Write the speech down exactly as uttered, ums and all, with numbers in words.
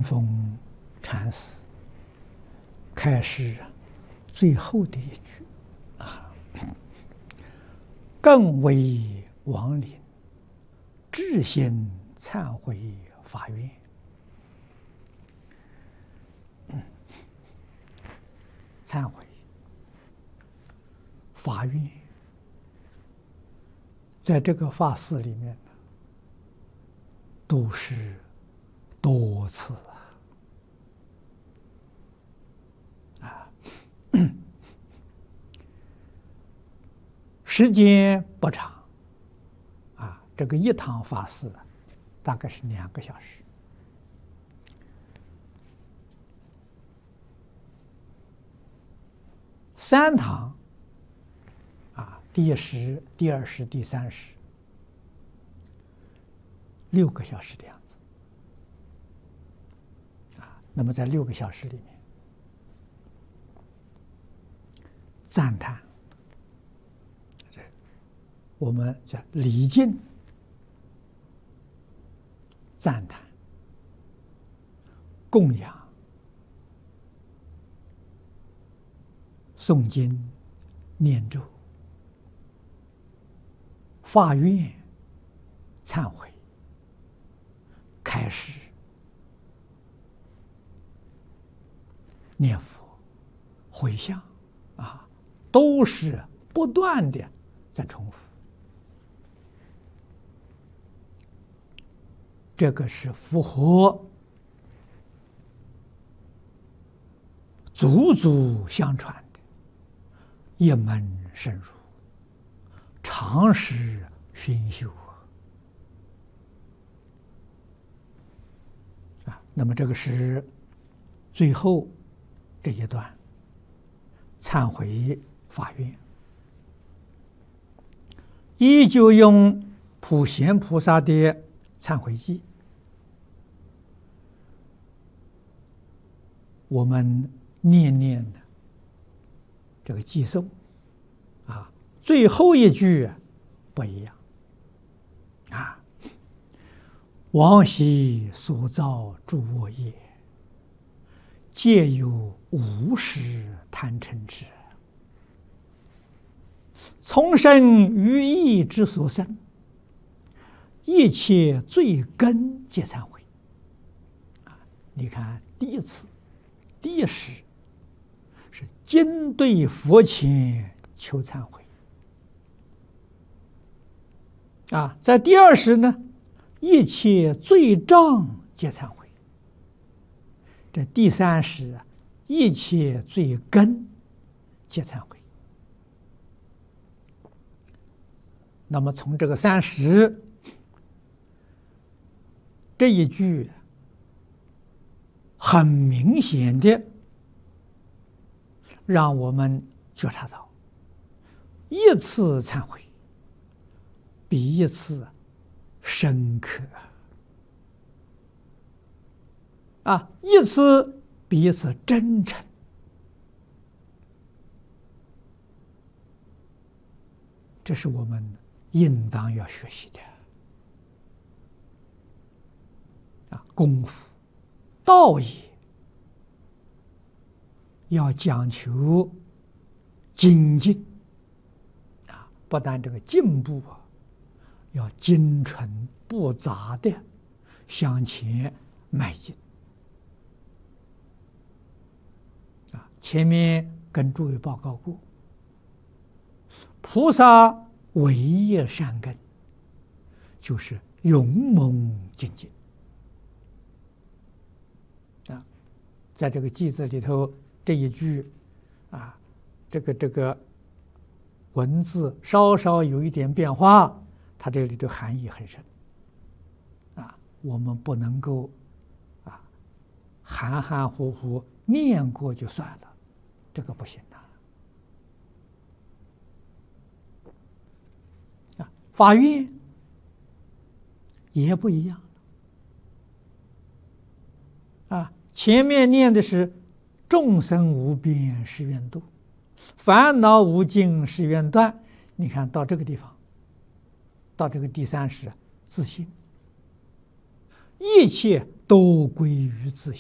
峰禅师开示最后的一句啊，更为亡灵至心忏悔发愿。嗯，忏悔、发愿，在这个法事里面都是多次啊，时间不长啊，这个一堂法事大概是两个小时。三堂啊，第一时、第二时、第三时，六个小时的样子啊。那么在六个小时里面，赞叹，这我们叫礼敬、赞叹、供养、诵经、念咒、发愿、忏悔、开示、念佛、回向啊，都是不断的在重复。这个是符合祖祖相传的一门深入，长时熏修啊。那么这个是最后这一段忏悔发愿，依旧用普贤菩萨的忏悔记，我们念念的这个偈颂啊，最后一句不一样啊。往昔所造诸恶业，皆由无始贪嗔痴，从生于意之所生，一切罪根皆忏悔啊。你看第一次第一时是今对佛前求忏悔啊，在第二时呢，一切罪障皆忏悔。这第三时，一切罪根皆忏悔。那么从这个三时这一句，很明显的让我们觉察到，一次忏悔比一次深刻啊，一次比一次真诚。这是我们应当要学习的啊，功夫道义要讲求精进啊，不但这个进步啊，要精纯不杂的向前迈进啊。前面跟诸位报告过，菩萨唯一善根就是勇猛精进啊。在这个偈子里头，这一句啊，这个这个文字稍稍有一点变化，它这里的含义很深啊。我们不能够啊含含糊糊念过就算了，这个不行啊。啊，发愿也不一样啊。前面念的是众生无边誓愿度，烦恼无尽誓愿断。你看到这个地方，到这个第三时，自信，一切都归于自信。